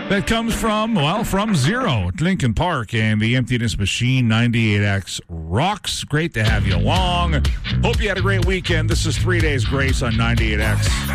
That comes from Zero at Lincoln Park and the Emptiness Machine. 98X rocks. Great to have you along. Hope you had a great weekend. This is 3 Days Grace on 98X.